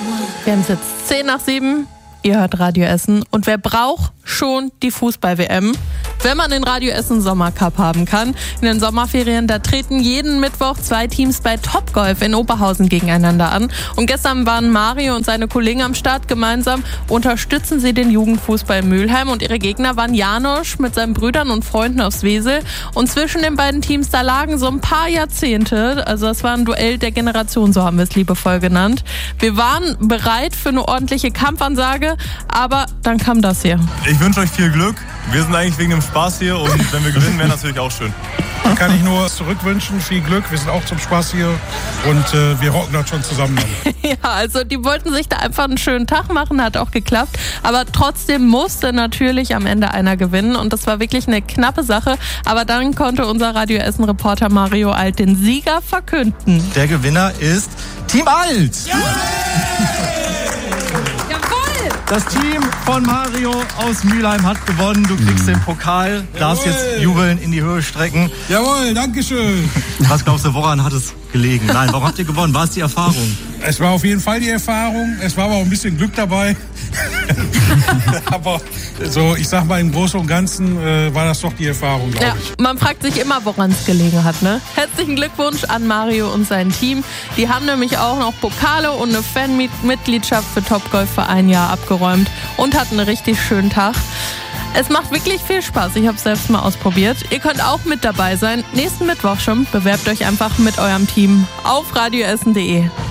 Wir haben es jetzt 10:10. Ihr hört Radio Essen. Und wer braucht schon die Fußball-WM? Wenn man den Radio Essen Sommercup haben kann. In den Sommerferien, da treten jeden Mittwoch 2 Teams bei Topgolf in Oberhausen gegeneinander an. Und gestern waren Mario und seine Kollegen am Start. Gemeinsam unterstützen sie den Jugendfußball in Mülheim. Und ihre Gegner waren Janosch mit seinen Brüdern und Freunden aus Wesel. Und zwischen den beiden Teams, da lagen so ein paar Jahrzehnte. Also das war ein Duell der Generation, so haben wir es liebevoll genannt. Wir waren bereit für eine ordentliche Kampfansage, aber dann kam das hier. Ich wünsche euch viel Glück. Wir sind eigentlich wegen dem Spaß hier und wenn wir gewinnen, wäre natürlich auch schön. Da kann ich nur zurückwünschen, viel Glück. Wir sind auch zum Spaß hier und wir rocken das schon zusammen. Ja, also die wollten sich da einfach einen schönen Tag machen, hat auch geklappt. Aber trotzdem musste natürlich am Ende einer gewinnen und das war wirklich eine knappe Sache. Aber dann konnte unser Radio Essen-Reporter Mario Alt den Sieger verkünden. Der Gewinner ist Team Alt! Ja! Das Team von Mario aus Mülheim hat gewonnen. Du kriegst den Pokal, darfst jetzt jubeln, in die Höhe strecken. Jawohl, dankeschön. Was glaubst du, woran hat es gelegen? Nein, warum habt ihr gewonnen? War es die Erfahrung? Es war auf jeden Fall die Erfahrung. Es war aber auch ein bisschen Glück dabei. Aber so, ich sag mal, im Großen und Ganzen war das doch die Erfahrung, glaube ich. Man fragt sich immer, woran es gelegen hat, ne? Herzlichen Glückwunsch an Mario und sein Team. Die haben nämlich auch noch Pokale und eine Fanmitgliedschaft für Topgolf für ein Jahr abgeräumt und hatten einen richtig schönen Tag. Es macht wirklich viel Spaß. Ich habe es selbst mal ausprobiert. Ihr könnt auch mit dabei sein. Nächsten Mittwoch schon. Bewerbt euch einfach mit eurem Team auf radioessen.de.